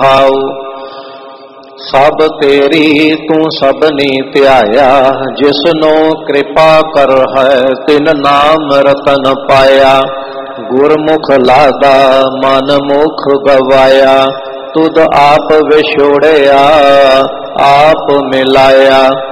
ਆਉ ਸਭ ਤੇਰੀ ਤੂੰ ਸਭਨੀ ਧਿਆਇਆ, ਜਿਸਨੋ ਕਿਰਪਾ ਕਰ ਹੈ ਤਿਨ ਨਾਮ ਰਤਨ ਪਾਇਆ। ਗੁਰਮੁਖ ਲਾਦਾ ਮਨ ਮੁਖ ਗਵਾਇਆ, ਤੁਧ ਆਪ ਵਿਛੋੜਿਆ ਆਪ ਮਿਲਾਇਆ।